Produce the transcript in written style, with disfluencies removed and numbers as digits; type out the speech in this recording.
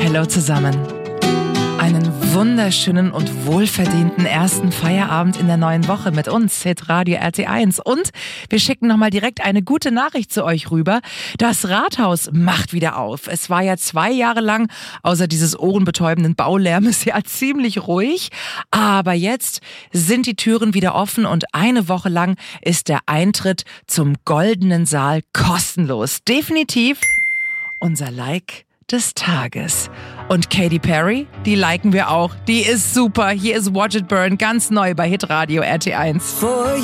Hallo zusammen. Einen wunderschönen und wohlverdienten ersten Feierabend in der neuen Woche mit uns, Hitradio RT1. Und wir schicken nochmal direkt eine gute Nachricht zu euch rüber. Das Rathaus macht wieder auf. Es war ja 2 Jahre lang, außer dieses ohrenbetäubenden Baulärmes, ja ziemlich ruhig. Aber jetzt sind die Türen wieder offen und eine Woche lang ist der Eintritt zum Goldenen Saal kostenlos. Definitiv unser Like des Tages. Und Katy Perry, die liken wir auch. Die ist super. Hier ist Watch It Burn, ganz neu bei Hitradio RT1.